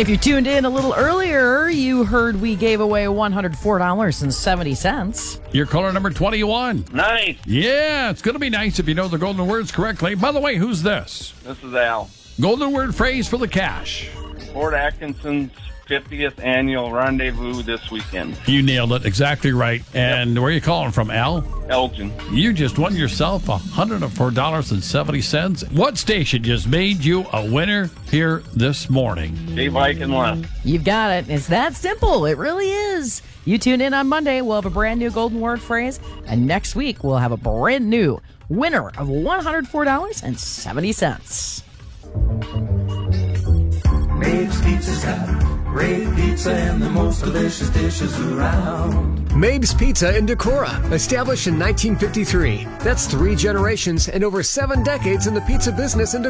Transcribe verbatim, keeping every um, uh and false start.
If you tuned in a little earlier, you heard we gave away one hundred four dollars and seventy cents. You're caller number twenty-one. Nice. Yeah, it's going to be nice if you know the golden words correctly. By the way, who's this? This is Al. Golden word phrase for the cash. Fort Atkinson's fiftieth annual rendezvous this weekend. You nailed it. Exactly right. And yep. Where are you calling from, Al? Elgin. You just won yourself one hundred four dollars and seventy cents. What station just made you a winner here this morning? Dave Ike and Les. You've got it. It's that simple. It really is. You tune in on Monday, we'll have a brand new golden word phrase. And next week, we'll have a brand new winner of one hundred four dollars and seventy cents. Maeve's Pizza's got great pizza and the most delicious dishes around. Maeve's Pizza in Decorah, established in nineteen fifty-three. That's three generations and over seven decades in the pizza business in Decorah.